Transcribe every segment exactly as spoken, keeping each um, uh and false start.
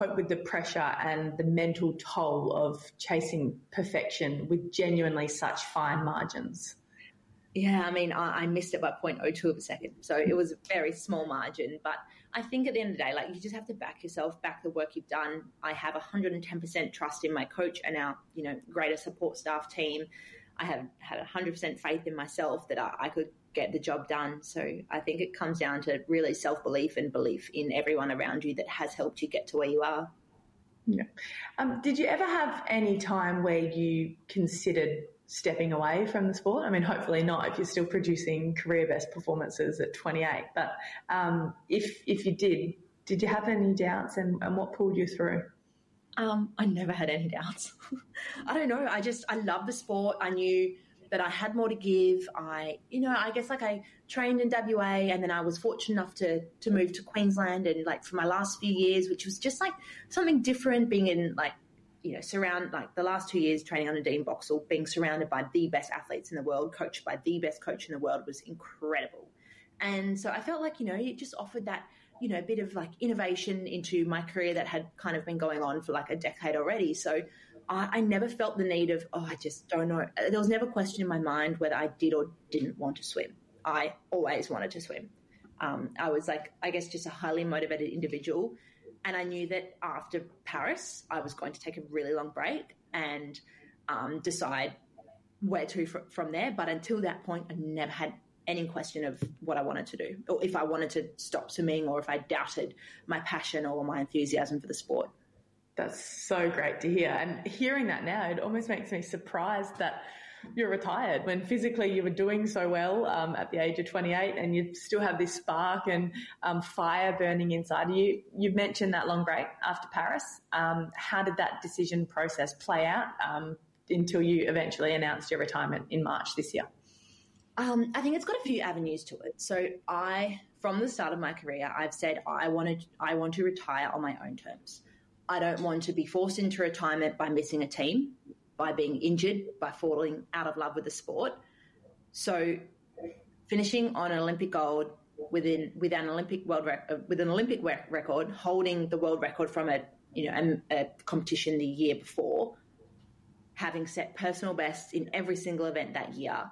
cope with the pressure and the mental toll of chasing perfection with genuinely such fine margins? Yeah, I mean, I, I missed it by zero point zero two of a second. So it was a very small margin. But I think at the end of the day, like, you just have to back yourself, back the work you've done. I have one hundred ten percent trust in my coach and our, you know, greater support staff team. I have had one hundred percent faith in myself that I, I could get the job done. So I think it comes down to really self-belief and belief in everyone around you that has helped you get to where you are. Yeah. Um, did you ever have any time where you considered stepping away from the sport? I mean, hopefully not if you're still producing career best performances at twenty-eight. But um, if if you did, did you have any doubts, and, and what pulled you through? Um, I never had any doubts. I don't know. I just, I love the sport. I knew that I had more to give. I, you know, I guess like I trained in W A, and then I was fortunate enough to, to move to Queensland, and like for my last few years, which was just like something different, being in like, you know, surround like the last two years training under Dean Boxall, being surrounded by the best athletes in the world, coached by the best coach in the world, was incredible. And so I felt like, you know, it just offered that, you know, a bit of like innovation into my career that had kind of been going on for like a decade already. So I, I never felt the need of, oh, I just don't know. There was never a question in my mind whether I did or didn't want to swim. I always wanted to swim. Um, I was like, I guess, just a highly motivated individual. And I knew that after Paris, I was going to take a really long break and um, decide where to fr- from there. But until that point, I never had any question of what I wanted to do, or if I wanted to stop swimming, or if I doubted my passion or my enthusiasm for the sport. That's so great to hear. And hearing that now, it almost makes me surprised that you're retired when physically you were doing so well um, at the age of twenty-eight, and you still have this spark and um, fire burning inside of you. You've mentioned that long break after Paris. Um, how did that decision process play out um, until you eventually announced your retirement in March this year? Um, I think it's got a few avenues to it. So I, from the start of my career, I've said I wanted, I want to retire on my own terms. I don't want to be forced into retirement by missing a team, by being injured, by falling out of love with the sport. So finishing on an Olympic gold within with an Olympic world rec- with an Olympic record, holding the world record from a you know a, a competition the year before, having set personal bests in every single event that year,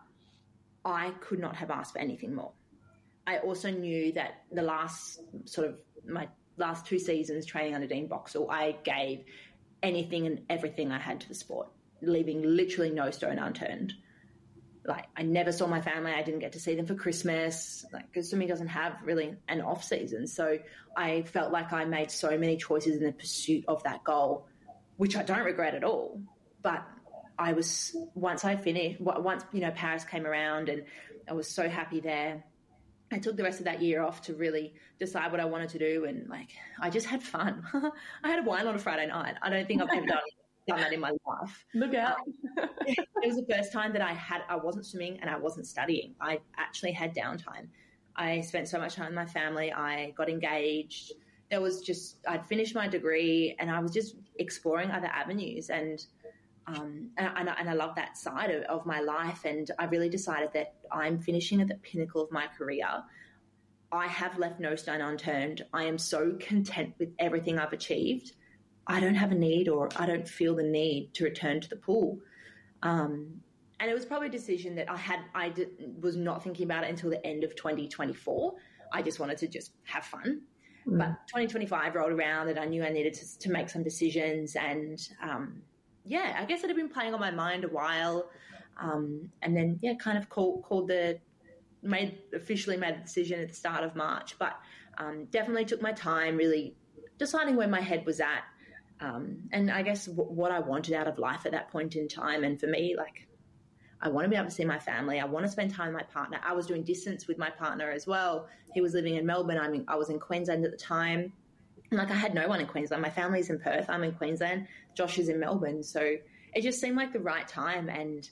I could not have asked for anything more. I also knew that the last sort of my last two seasons training under Dean Boxall, I gave anything and everything I had to the sport, leaving literally no stone unturned. Like, I never saw my family. I didn't get to see them for Christmas, like, because swimming doesn't have really an off season. So I felt like I made so many choices in the pursuit of that goal, which I don't regret at all. But I was, once I finished, once, you know, Paris came around and I was so happy there, I took the rest of that year off to really decide what I wanted to do. And like, I just had fun. I had a wine on a Friday night. I don't think I've ever done, done that in my life. Look out. Um, it was the first time that I had, I wasn't swimming and I wasn't studying. I actually had downtime. I spent so much time with my family. I got engaged. There was just, I'd finished my degree and I was just exploring other avenues. And Um, and, and, and I love that side of, of my life. And I really decided that I'm finishing at the pinnacle of my career. I have left no stone unturned. I am so content with everything I've achieved. I don't have a need, or I don't feel the need to return to the pool. Um, and it was probably a decision that I had, I did, was not thinking about it until the end of twenty twenty-four. I just wanted to just have fun. Mm. But twenty twenty-five rolled around and I knew I needed to, to make some decisions. And, um, yeah, I guess it had been playing on my mind a while. Um, and then, yeah, kind of called, called the, made, officially made the decision at the start of March. But um, definitely took my time really deciding where my head was at. Um, and I guess w- what I wanted out of life at that point in time. And for me, like, I want to be able to see my family. I want to spend time with my partner. I was doing distance with my partner as well. He was living in Melbourne. I mean, I was in Queensland at the time. Like, I had no one in Queensland. My family's in Perth. I'm in Queensland. Josh is in Melbourne. So it just seemed like the right time. And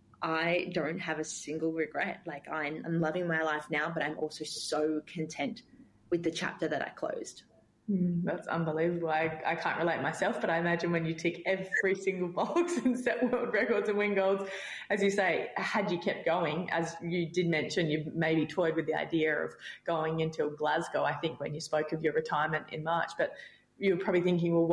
I don't have a single regret. Like, I'm, I'm loving my life now, but I'm also so content with the chapter that I closed. Mm, that's unbelievable. I, I can't relate myself, but I imagine when you tick every single box and set world records and win golds, as you say, had you kept going, as you did mention, you maybe toyed with the idea of going until Glasgow, I think, when you spoke of your retirement in March. But you're probably thinking, well,